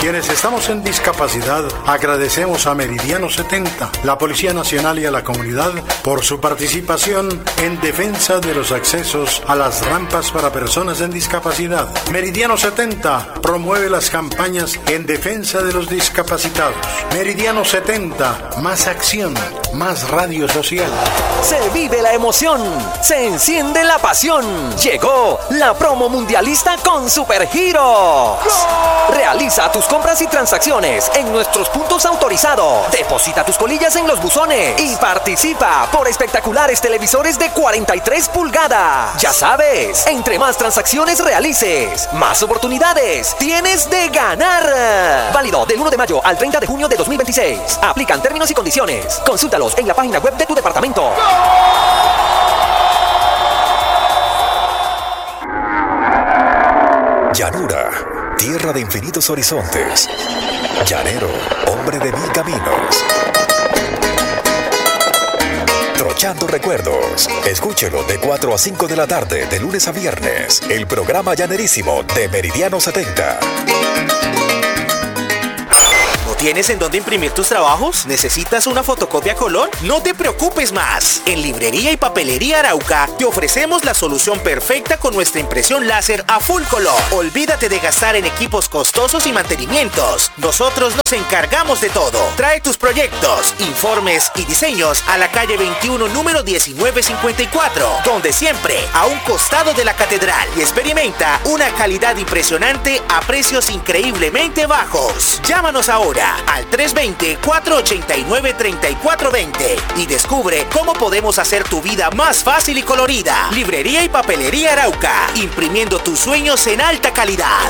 Quienes estamos en discapacidad, agradecemos a Meridiano 70, la Policía Nacional y a la comunidad por su participación en defensa de los accesos a las rampas para personas en discapacidad. Meridiano 70 promueve las campañas en defensa de los discapacitados. Meridiano 70, más acción, más radio social. Se vive la emoción, se enciende la pasión. Llegó la promo mundialista con Supergiros. Realiza tus compras y transacciones en nuestros puntos autorizados. Deposita tus colillas en los buzones y participa por espectaculares televisores de 43 pulgadas. Ya sabes, entre más transacciones realices, más oportunidades tienes de ganar. Válido del 1 de mayo al 30 de junio de 2026. Aplican términos y condiciones. Consúltalos en la página web de tu departamento. Llanura, tierra de infinitos horizontes. Llanero, hombre de mil caminos. Trochando recuerdos. Escúchelo de 4 a 5 de la tarde, de lunes a viernes. El programa llanerísimo de Meridiano 70. ¿Tienes en dónde imprimir tus trabajos? ¿Necesitas una fotocopia a color? No te preocupes más. En Librería y Papelería Arauca te ofrecemos la solución perfecta con nuestra impresión láser a full color. Olvídate de gastar en equipos costosos y mantenimientos. Nosotros nos encargamos de todo. Trae tus proyectos, informes y diseños a la calle 21, número 1954, donde siempre a un costado de la catedral, y experimenta una calidad impresionante a precios increíblemente bajos. Llámanos ahora al 320-489-3420 y descubre cómo podemos hacer tu vida más fácil y colorida. Librería y Papelería Arauca, imprimiendo tus sueños en alta calidad.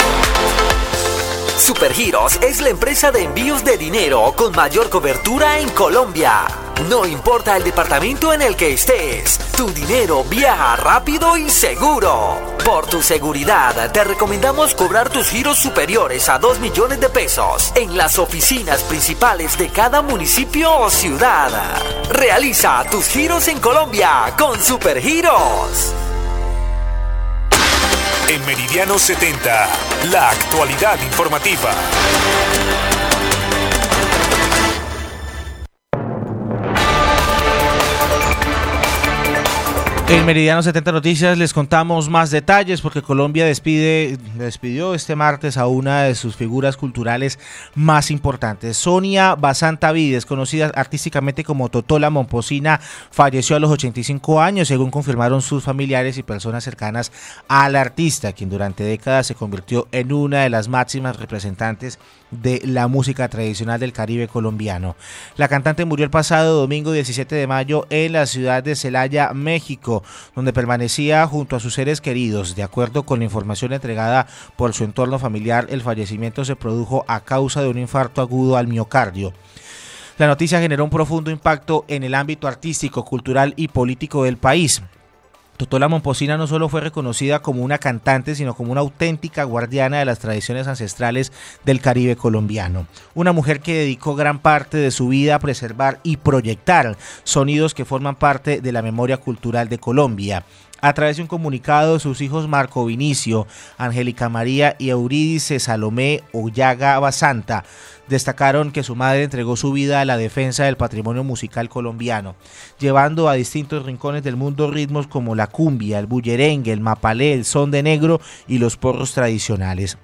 Supergiros es la empresa de envíos de dinero con mayor cobertura en Colombia. No importa el departamento en el que estés, tu dinero viaja rápido y seguro. Por tu seguridad, te recomendamos cobrar tus giros superiores a 2 millones de pesos en las oficinas principales de cada municipio o ciudad. Realiza tus giros en Colombia con Supergiros. En Meridiano 70, la actualidad informativa. En Meridiano 70 Noticias les contamos más detalles porque Colombia despidió este martes a una de sus figuras culturales más importantes. Sonia Basanta Vides, conocida artísticamente como Totó la Momposina, falleció a los 85 años, según confirmaron sus familiares y personas cercanas al artista, quien durante décadas se convirtió en una de las máximas representantes de la música tradicional del Caribe colombiano. La cantante murió el pasado domingo 17 de mayo en la ciudad de Celaya, México, donde permanecía junto a sus seres queridos. De acuerdo con la información entregada por su entorno familiar, el fallecimiento se produjo a causa de un infarto agudo al miocardio. La noticia generó un profundo impacto en el ámbito artístico, cultural y político del país. Totó la Momposina no solo fue reconocida como una cantante, sino como una auténtica guardiana de las tradiciones ancestrales del Caribe colombiano. Una mujer que dedicó gran parte de su vida a preservar y proyectar sonidos que forman parte de la memoria cultural de Colombia. A través de un comunicado, sus hijos Marco Vinicio, Angélica María y Eurídice Salomé Ollaga Basanta destacaron que su madre entregó su vida a la defensa del patrimonio musical colombiano, llevando a distintos rincones del mundo ritmos como la cumbia, el bullerengue, el mapalé, el son de negro y los porros tradicionales.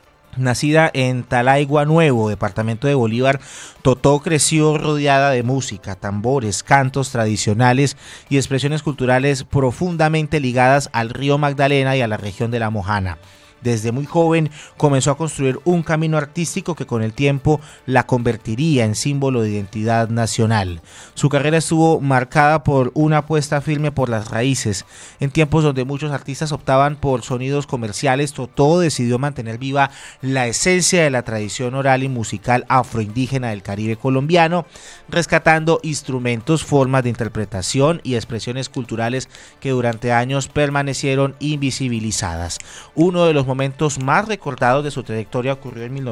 Nacida en Talaigua Nuevo, departamento de Bolívar, Totó creció rodeada de música, tambores, cantos tradicionales y expresiones culturales profundamente ligadas al río Magdalena y a la región de La Mojana. Desde muy joven comenzó a construir un camino artístico que con el tiempo la convertiría en símbolo de identidad nacional. Su carrera estuvo marcada por una apuesta firme por las raíces. En tiempos donde muchos artistas optaban por sonidos comerciales, Totó decidió mantener viva la esencia de la tradición oral y musical afroindígena del Caribe colombiano, rescatando instrumentos, formas de interpretación y expresiones culturales que durante años permanecieron invisibilizadas. Uno de los momentos más recordados de su trayectoria ocurrió en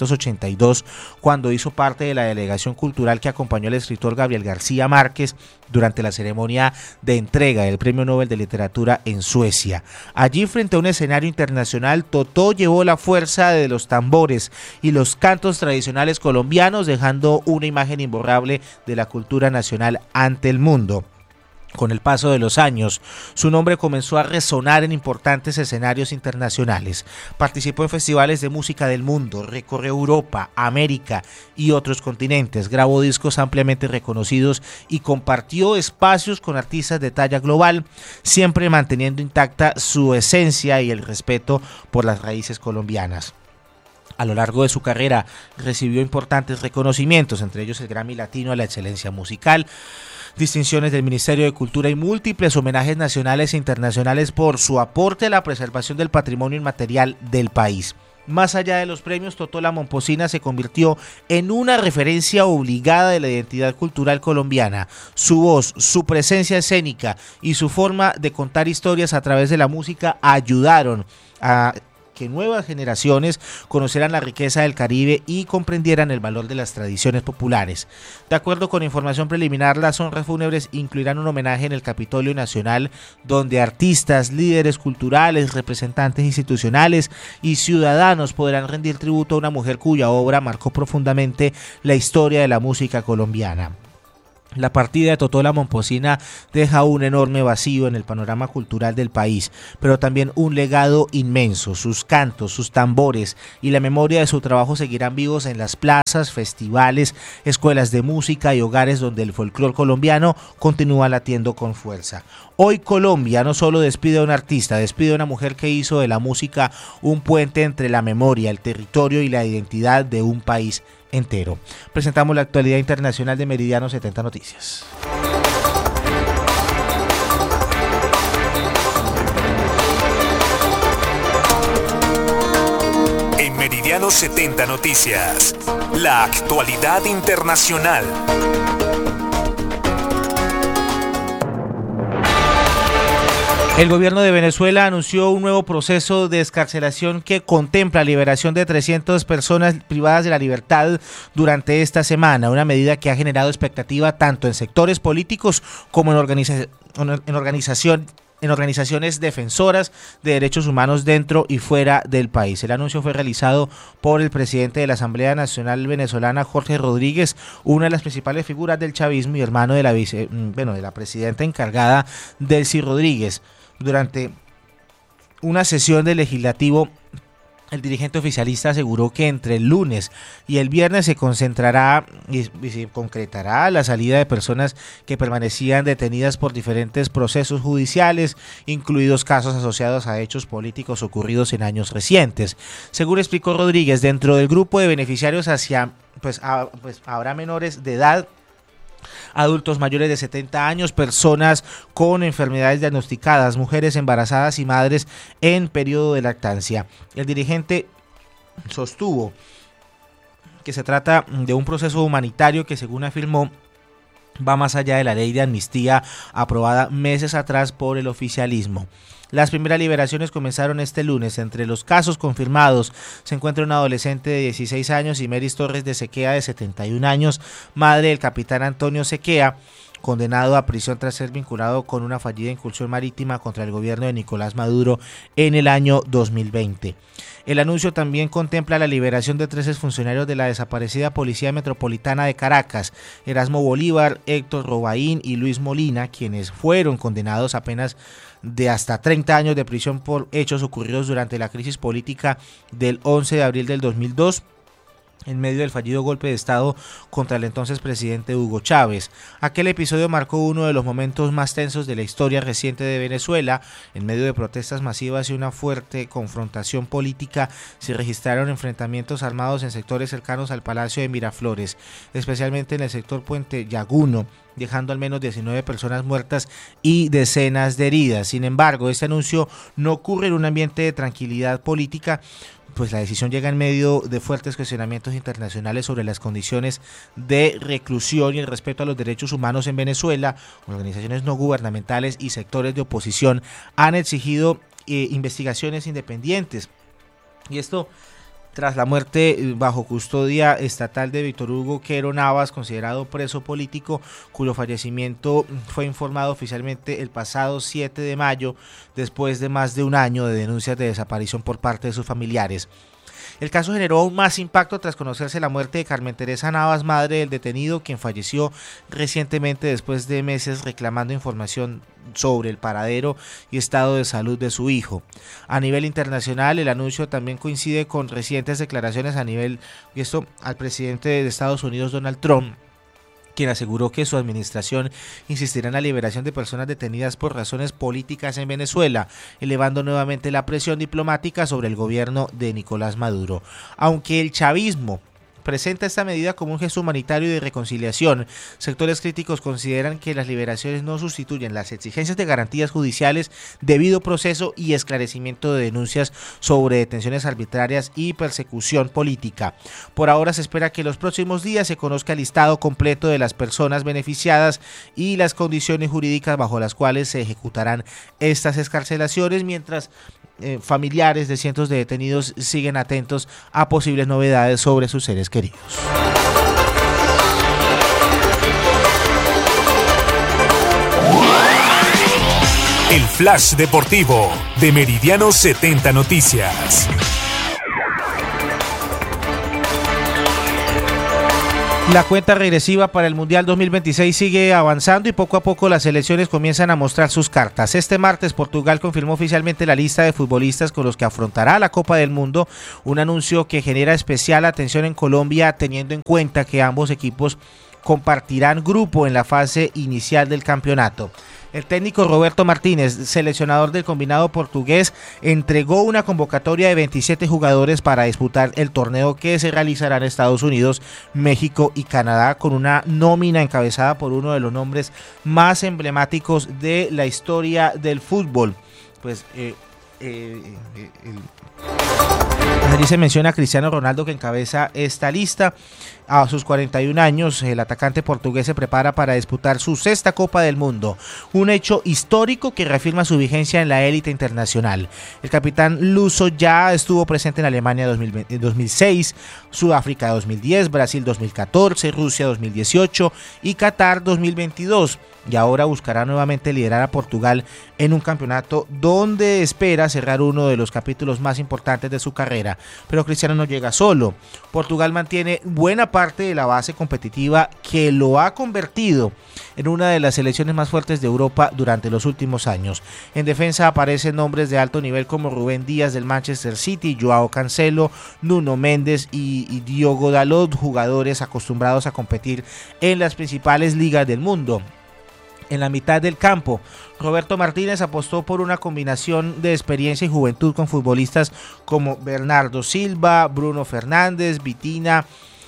1982, cuando hizo parte de la delegación cultural que acompañó al escritor Gabriel García Márquez durante la ceremonia de entrega del Premio Nobel de Literatura en Suecia. Allí, frente a un escenario internacional, Totó llevó la fuerza de los tambores y los cantos tradicionales colombianos, dejando una imagen imborrable de la cultura nacional ante el mundo. Con el paso de los años, su nombre comenzó a resonar en importantes escenarios internacionales. Participó en festivales de música del mundo, recorrió Europa, América y otros continentes, grabó discos ampliamente reconocidos y compartió espacios con artistas de talla global, siempre manteniendo intacta su esencia y el respeto por las raíces colombianas. A lo largo de su carrera recibió importantes reconocimientos, entre ellos el Grammy Latino a la excelencia musical, distinciones del Ministerio de Cultura y múltiples homenajes nacionales e internacionales por su aporte a la preservación del patrimonio inmaterial del país. Más allá de los premios, Totó La Momposina se convirtió en una referencia obligada de la identidad cultural colombiana. Su voz, su presencia escénica y su forma de contar historias a través de la música ayudaron a que nuevas generaciones conocieran la riqueza del Caribe y comprendieran el valor de las tradiciones populares. De acuerdo con información preliminar, las honras fúnebres incluirán un homenaje en el Capitolio Nacional, donde artistas, líderes culturales, representantes institucionales y ciudadanos podrán rendir tributo a una mujer cuya obra marcó profundamente la historia de la música colombiana. La partida de Totó La Momposina deja un enorme vacío en el panorama cultural del país, pero también un legado inmenso. Sus cantos, sus tambores y la memoria de su trabajo seguirán vivos en las plazas, festivales, escuelas de música y hogares donde el folclore colombiano continúa latiendo con fuerza. Hoy Colombia no solo despide a un artista, despide a una mujer que hizo de la música un puente entre la memoria, el territorio y la identidad de un país entero. Presentamos la actualidad internacional de Meridiano 70 Noticias. En Meridiano 70 Noticias, la actualidad internacional. El gobierno de Venezuela anunció un nuevo proceso de excarcelación que contempla la liberación de 300 personas privadas de la libertad durante esta semana, una medida que ha generado expectativa tanto en sectores políticos como en organizaciones defensoras de derechos humanos dentro y fuera del país. El anuncio fue realizado por el presidente de la Asamblea Nacional Venezolana, Jorge Rodríguez, una de las principales figuras del chavismo y hermano de la presidenta encargada, Delcy Rodríguez. Durante una sesión del legislativo, el dirigente oficialista aseguró que entre el lunes y el viernes se concentrará y se concretará la salida de personas que permanecían detenidas por diferentes procesos judiciales, incluidos casos asociados a hechos políticos ocurridos en años recientes. Según explicó Rodríguez, dentro del grupo de beneficiarios habrá menores de edad, adultos mayores de 70 años, personas con enfermedades diagnosticadas, mujeres embarazadas y madres en periodo de lactancia. El dirigente sostuvo que se trata de un proceso humanitario que, según afirmó, va más allá de la ley de amnistía aprobada meses atrás por el oficialismo. Las primeras liberaciones comenzaron este lunes. Entre los casos confirmados se encuentra un adolescente de 16 años y Meris Torres de Sequea, de 71 años, madre del capitán Antonio Sequea, condenado a prisión tras ser vinculado con una fallida incursión marítima contra el gobierno de Nicolás Maduro en el año 2020. El anuncio también contempla la liberación de 13 funcionarios de la desaparecida Policía Metropolitana de Caracas, Erasmo Bolívar, Héctor Robaín y Luis Molina, quienes fueron condenados a penas de hasta 30 años de prisión por hechos ocurridos durante la crisis política del 11 de abril del 2002, en medio del fallido golpe de Estado contra el entonces presidente Hugo Chávez. Aquel episodio marcó uno de los momentos más tensos de la historia reciente de Venezuela. En medio de protestas masivas y una fuerte confrontación política, se registraron enfrentamientos armados en sectores cercanos al Palacio de Miraflores, especialmente en el sector Puente Yaguno, dejando al menos 19 personas muertas y decenas de heridas. Sin embargo, este anuncio no ocurre en un ambiente de tranquilidad política, pues la decisión llega en medio de fuertes cuestionamientos internacionales sobre las condiciones de reclusión y el respeto a los derechos humanos en Venezuela. Organizaciones no gubernamentales y sectores de oposición han exigido investigaciones independientes Y esto tras la muerte bajo custodia estatal de Víctor Hugo Quero Navas, considerado preso político, cuyo fallecimiento fue informado oficialmente el pasado 7 de mayo, después de más de un año de denuncias de desaparición por parte de sus familiares. El caso generó aún más impacto tras conocerse la muerte de Carmen Teresa Navas, madre del detenido, quien falleció recientemente después de meses reclamando información sobre el paradero y estado de salud de su hijo. A nivel internacional, el anuncio también coincide con recientes declaraciones al presidente de Estados Unidos, Donald Trump, quien aseguró que su administración insistirá en la liberación de personas detenidas por razones políticas en Venezuela, elevando nuevamente la presión diplomática sobre el gobierno de Nicolás Maduro. Aunque el chavismo presenta esta medida como un gesto humanitario y de reconciliación, sectores críticos consideran que las liberaciones no sustituyen las exigencias de garantías judiciales, debido proceso y esclarecimiento de denuncias sobre detenciones arbitrarias y persecución política. Por ahora se espera que en los próximos días se conozca el listado completo de las personas beneficiadas y las condiciones jurídicas bajo las cuales se ejecutarán estas excarcelaciones, mientras familiares de cientos de detenidos siguen atentos a posibles novedades sobre sus seres queridos. El Flash Deportivo de Meridiano 70 Noticias. La cuenta regresiva para el Mundial 2026 sigue avanzando y poco a poco las selecciones comienzan a mostrar sus cartas. Este martes Portugal confirmó oficialmente la lista de futbolistas con los que afrontará la Copa del Mundo, un anuncio que genera especial atención en Colombia, teniendo en cuenta que ambos equipos compartirán grupo en la fase inicial del campeonato. El técnico Roberto Martínez, seleccionador del combinado portugués, entregó una convocatoria de 27 jugadores para disputar el torneo que se realizará en Estados Unidos, México y Canadá, con una nómina encabezada por uno de los nombres más emblemáticos de la historia del fútbol. Allí se menciona a Cristiano Ronaldo, que encabeza esta lista. A sus 41 años, el atacante portugués se prepara para disputar su 6ª Copa del Mundo, un hecho histórico que reafirma su vigencia en la élite internacional. El capitán luso ya estuvo presente en Alemania 2006, Sudáfrica 2010, Brasil 2014, Rusia 2018 y Qatar 2022. Y ahora buscará nuevamente liderar a Portugal en un campeonato donde espera cerrar uno de los capítulos más importantes de su carrera. Pero Cristiano no llega solo. Portugal mantiene buena parte de la base competitiva que lo ha convertido en una de las selecciones más fuertes de Europa durante los últimos años. En defensa aparecen nombres de alto nivel como Rubén Díaz del Manchester City, Joao Cancelo, Nuno Méndez y Diogo Dalot, jugadores acostumbrados a competir en las principales ligas del mundo. En la mitad del campo, Roberto Martínez apostó por una combinación de experiencia y juventud con futbolistas como Bernardo Silva, Bruno Fernández, Vitina,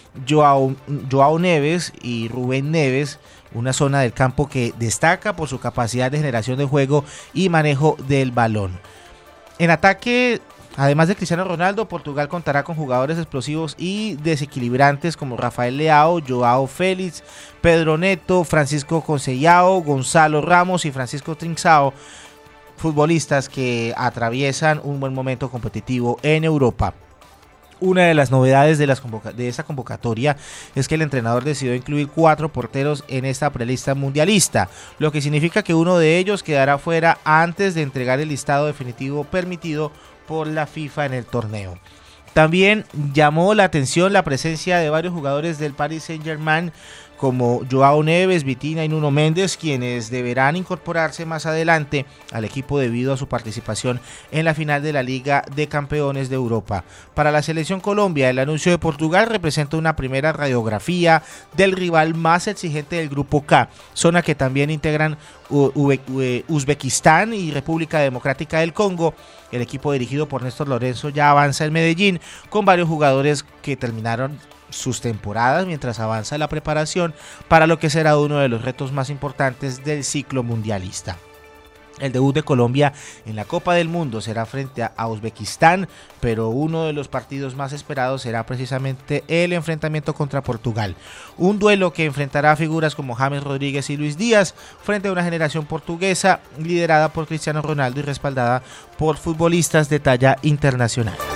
Joao Neves y Rubén Neves, una zona del campo que destaca por su capacidad de generación de juego y manejo del balón. En ataque, además de Cristiano Ronaldo, Portugal contará con jugadores explosivos y desequilibrantes como Rafael Leao, Joao Félix, Pedro Neto, Francisco Conceição, Gonzalo Ramos y Francisco Trincão, futbolistas que atraviesan un buen momento competitivo en Europa. Una de las novedades de esta convocatoria es que el entrenador decidió incluir 4 porteros en esta prelista mundialista, lo que significa que uno de ellos quedará fuera antes de entregar el listado definitivo permitido por la FIFA en el torneo. También llamó la atención la presencia de varios jugadores del Paris Saint-Germain como Joao Neves, Vitina y Nuno Méndez, quienes deberán incorporarse más adelante al equipo debido a su participación en la final de la Liga de Campeones de Europa. Para la selección Colombia, el anuncio de Portugal representa una primera radiografía del rival más exigente del grupo K, zona que también integran Uzbekistán y República Democrática del Congo. El equipo dirigido por Néstor Lorenzo ya avanza en Medellín con varios jugadores que terminaron sus temporadas mientras avanza la preparación para lo que será uno de los retos más importantes del ciclo mundialista. El debut de Colombia en la Copa del Mundo será frente a Uzbekistán, pero uno de los partidos más esperados será precisamente el enfrentamiento contra Portugal. Un duelo que enfrentará a figuras como James Rodríguez y Luis Díaz frente a una generación portuguesa liderada por Cristiano Ronaldo y respaldada por futbolistas de talla internacional.